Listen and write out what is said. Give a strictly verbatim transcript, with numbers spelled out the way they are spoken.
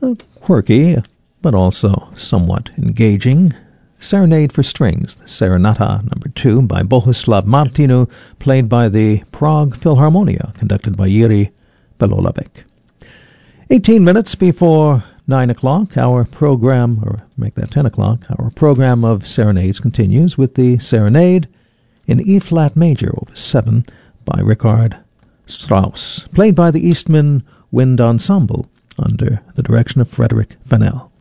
a quirky, but also somewhat engaging Serenade for Strings, the Serenata number two by Bohuslav Martinu, played by the Prague Philharmonia, conducted by Jiří Belohlavek. Eighteen minutes before nine o'clock, our program, or make that ten o'clock, our program of serenades continues with the Serenade in E-flat major, opus seven, by Richard Strauss, played by the Eastman Wind Ensemble under the direction of Frederick Fennell.